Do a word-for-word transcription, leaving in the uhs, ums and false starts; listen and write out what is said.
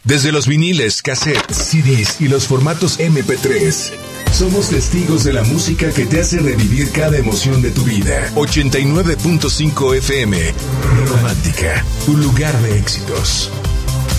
Desde los viniles, cassettes, C Ds y los formatos eme pe tres, somos testigos de la música que te hace revivir cada emoción de tu vida. ochenta y nueve punto cinco efe eme, Romántica, tu lugar de éxitos.